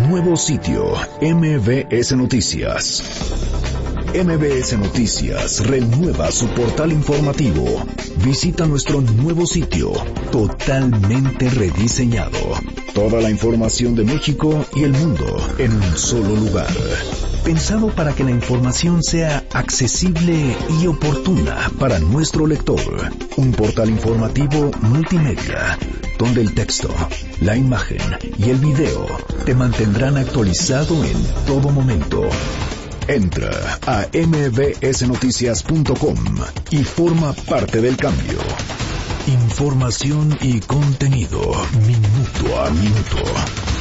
Nuevo sitio, MBS Noticias. MBS Noticias renueva su portal informativo. Visita nuestro nuevo sitio, totalmente rediseñado. Toda la información de México y el mundo en un solo lugar. Pensado para que la información sea accesible y oportuna para nuestro lector. Un portal informativo multimedia, donde el texto, la imagen y el video te mantendrán actualizado en todo momento. Entra a mbsnoticias.com y forma parte del cambio. Información y contenido minuto a minuto.